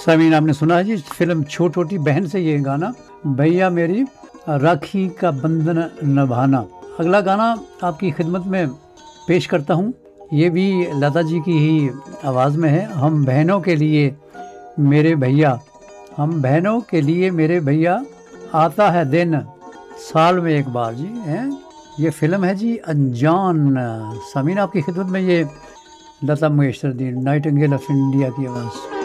सामीन, आपने सुना है जी फिल्म छोटी बहन से ये गाना, भैया मेरी राखी का बंधन निभाना। अगला गाना आपकी खिदमत में पेश करता हूँ, ये भी लता जी की ही आवाज़ में है। हम बहनों के लिए मेरे भैया, हम बहनों के लिए मेरे भैया, आता है दिन साल में एक बार जी हैं। ये फिल्म है जी अनजान। सामीन, आपकी खिदमत में ये लता मंगेशकर दी नाइटिंगेल ऑफ इंडिया की आवाज़।